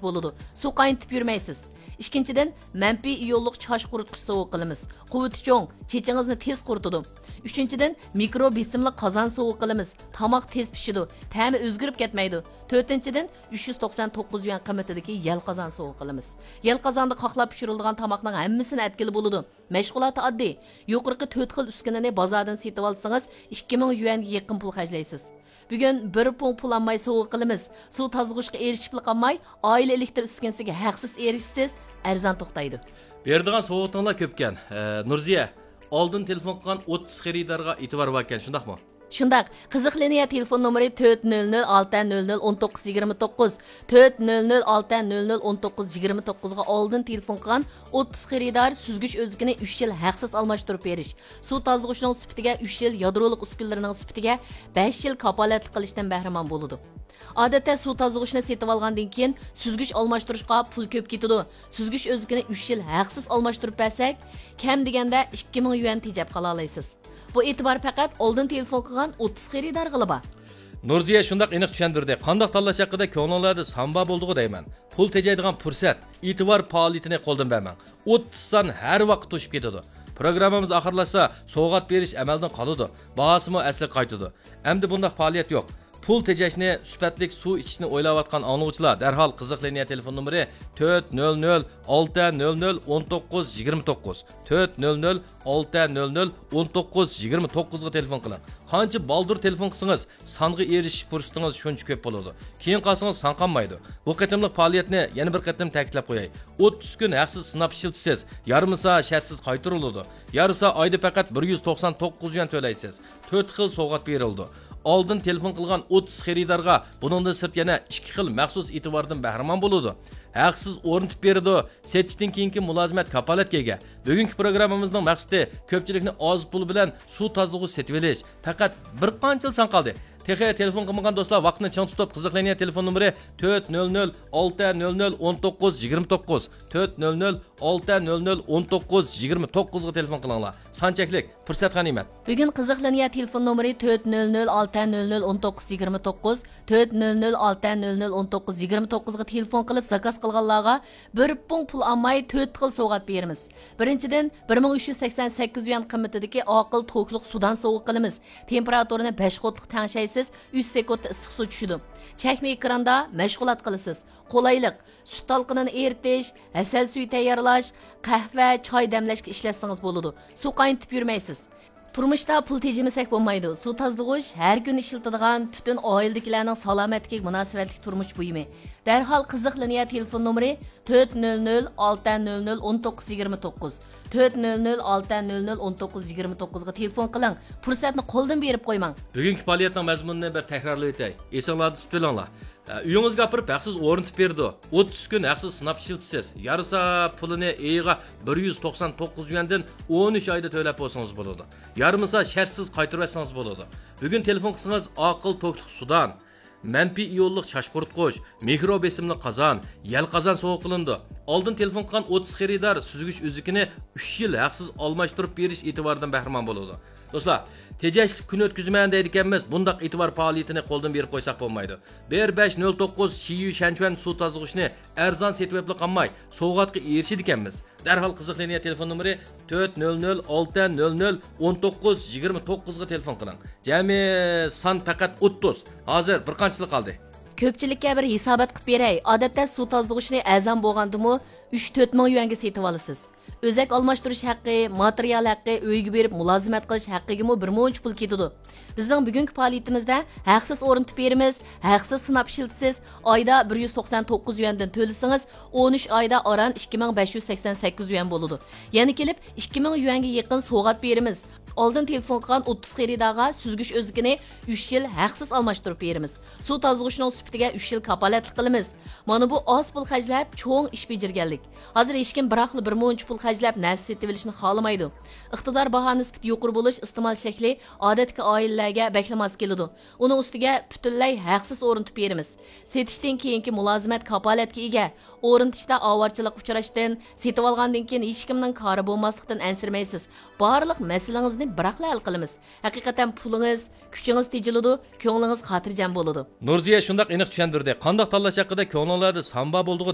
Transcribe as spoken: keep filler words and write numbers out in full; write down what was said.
bo'ladi. Suv qaynatib yurmaysiz. İkinchidan, manfiy iyonliq chosh quritgich sovuq qilamiz. Quvvati cho'ng, chechingizni tez quritadi. Uchinchidan, mikro besimli qozon sovuq qilamiz. Tomoq tez pishadi, ta'mi o'zgarib ketmaydi. To'rtinchidan, uch yuz to'qson to'qqiz yuan qiymatidagi yal qozon sovuq qilamiz. Yal qozonda qoqlab pishirilgan tomoqning hammasini atkili bo'ladi. Mashg'uloti oddiy. Yuqorqi to'rt xil uskunani bozordan sotib olsangiz, ikki ming yuanga yaqin pul xarjlaysiz. Bugun bir pun pul olmay sovuq qilamiz. Suv tozg'ishga erishib qolmay, oila elektr uskunasiga haqsiz erishsiz, arzon to'xtaydi. Berdigan sovuqtinglar ko'pkan. E, Nurziya, oldin telefon qilgan o'ttiz xaridorga e'tibor bor ekan, shundaqmi? Shundaq, qiziq liniya telefon nomeri to'rt nol nol olti nol nol o'n to'qqiz yigirma to'qqiz to'rt nol nol olti nol nol o'n to'qqiz yigirma to'qqiz ga oldin telefon qilgan o'ttiz xaridor süzgüç o'zigini uch yil haqsiz almashtirib berish, suv tozg'ishning sifatiga uch yil, yadroliq uskunalarining sifatiga besh yil kapolatlik qilishdan bahramon bo'ladi. Odatda suv tozg'ishni setib olgandan keyin süzgüç almashtirishga pul ko'p ketadi. Süzgüç o'zigini uch yil haqsiz almashtirib bersak, kam deganda ikki ming yuan tejab qola olasiz. Bu e'tibor faqat oldin telefon qilgan o'ttiz xaridor g'iliba. Nurziya shundaq aniq tushundirdi. Qandoq tanlash haqida ko'ngillarda samba bo'ldi deyman. Pul tejaydigan fursat, e'tibor faoliyatini qo'ldan bermang. o'ttiz son har vaqt to'shib ketadi. Programmamiz oxirlashsa, sovg'at berish amaldan qoladi. Bahosimi asli qaytadi. Endi bunday faoliyat yo'q. Pul tejashni, sifatlik suv ichishni o'ylayotgan angluvchilar darhol qiziq liniya telefon nomeri to'rt nol nol olti nol nol o'n to'qqiz yigirma to'qqiz to'rt nol nol olti nol nol o'n to'qqiz yigirma to'qqiz ga telefon qiling. Qancha baldur telefon qilsangiz, songa erishish fursatingiz shuncha ko'p bo'ladi. Keyin qolsangiz son qolmaydi. Bu qatimliq faoliyatni yana bir qatim ta'kidlab qo'yay. o'ttiz kun haqsiz sinab ishiltisiz, yarmisa shartsiz qaytariladi. Yarısa oyda faqat bir yuz to'qson to'qqiz yuan to'laysiz. to'rt xil sovg'at berildi. Oldin telefon qilgan o'ttiz xaridorga buningdan sirt yana ikki xil maxsus e'tibordan bahramon bo'ladi. Haqsiz o'rnatib berdi. Setishdan keyingi mulozimat kapolatga ega. Bugungi programmamizning maqsadi ko'pchilikni oz pul bilan suv tozg'u setib olish. Faqat bir qancha san qoldi. Texniya telefon qilmagan do'stlar vaqtni chang tutib qiziqlaniya telefon nomeri to'rt nol nol olti nol nol o'n to'qqiz yigirma to'qqiz to'rt nol nol olti nol nol o'n to'qqiz yigirma to'qqiz ga telefon qilinglar. Sanchaklik, fursat g'animat. Bugun qiziqlaniya telefon nomeri to'rt nol nol olti nol nol o'n to'qqiz yigirma to'qqiz to'rt nol nol olti nol nol o'n to'qqiz yigirma to'qqiz ga telefon qilib zakaz qilganlarga bir pun pul olmay to'rt xil sovg'at beramiz. Birinchidan bir ming uch yuz sakson sakkiz yuan qiymatidagi oqil to'qliq sudan sovuq qilamiz. Temperaturini besh qotliq tangshaysiz, uch sekundda issiq suv tushidi. Chakma ekranda mashg'ulot qilasiz. Qolaylik, sut talqinini eritish, asal suvi tayyorlash, qahva, choy damlashga ishlatsangiz bo'ladi. Suv qaynatib yurmaysiz. Turmushda pul tejamasak bo'lmaydi. Suv tozlig'ish har kun ishlatadigan butun oiladagilarning salomatligiga munosabatli turmush buyumi. Darhol qiziq liniya telefon nomeri to'rt nol nol olti nol nol o'n to'qqiz yigirma to'qqiz to'rt nol nol olti nol nol o'n to'qqiz yigirma to'qqiz ga telefon qiling. Fursatni qo'ldan berib qo'ymang. Bugungi faoliyatning mazmunini bir takrorlab o'tay. Esinglarda tutib olinglar. Uyingizga apirib haqsiz o'rnatib berdi. o'ttiz kun haqsiz sinab ishiltisiz. Yarısa pulini eyiga bir yuz to'qson to'qqiz yuandan o'n uch oyda to'lab bo'lsangiz bo'ladi. Yarmisa shartsiz qaytarib olsangiz bo'ladi. Bugun telefon qilsangiz oqil to'qliq sudan, manfiy iyonliq chosh quritgich, mikro besimli qozon, yal qozon sovuq qilindi. Oldin telefon qilgan o'ttiz xaridor süzgüç o'zigini uch yil haqsiz almashtirib berish e'tiboridan bahramon bo'ladi. Do'stlar, tejash kun o'tkazmayman deydiganmiz, bundaq e'tibor faoliyatini qo'ldan berib qo'ysak bo'lmaydi. bir besh nol to'qqiz Shiyu Shanchuan suv tozg'ishni arzon setib qolmay, sovg'atga erishadiganmiz. Darhol qiziqlaniya telefon nomeri to'rt nol nol olti nol nol o'n to'qqiz yigirma to'qqiz ga telefon qiling. Jami son faqat o'ttiz. Hozir bir qanchalik qoldi? Ko'pchilikka bir hisobot qilib beray. Odatda suv tozg'ishni azam bo'lgandimi uch to'rt ming yuanga setib olasiz. Özek almashtirish haqqi, material haqqi, uyga berib mulozimat qilish haqqiga bir muncha pul ketadi. Bizning bugungi faoliyatimizda haqsiz o'rnatib beramiz, haqsiz sinab ishiltisiz, oyda bir yuz to'qson to'qqiz yuandan to'lasangiz, o'n uch oyda oran ikki ming besh yuz sakson sakkiz yuan bo'ladi. Yana kelib ikki ming yuanga yaqin sovg'at beramiz. Oldin telefon qilgan o'ttiz xaridorga süzgüç o'zigini uch yil haqsiz almashtirib beramiz. Suv tozg'ishning sifatiga uch yil kapolatlik qilamiz. Mana bu oz pul xarjlab cho'ng ish bejirganlik. Hozir hech kim biroqli bir muncha pul xarjlab narsa setib olishni xohlamaydi. Iqtidor baho nisbati yuqori bo'lish iste'mol shakli odatga oilalarga beklamos keladi. Uning ustiga butunlay haqsiz o'rnatib beramiz. Setishdan keyingi mulozimat kapolatga ega. O'rnatishda ovorchilik uchrashdan, setib olgandan keyin hech kimning kori bo'lmaslikdan ansirmaysiz. Barliq masalalarni biroqla hal qilamiz. Haqiqatan pulingiz, kuchingiz tejiladi, ko'nglingiz xotirjam bo'ladi. Nurziya shundaq aniq tushundirdi. Qandoq tanlash haqida ko'ngillarda samba bo'ldi